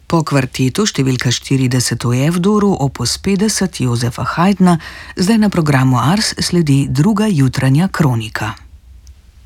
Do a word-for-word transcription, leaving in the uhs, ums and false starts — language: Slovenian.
Po kvartetu številka štirideset v F-duru opus petdeset Jozefa Haydna zdaj na programu Ars sledi druga jutranja kronika.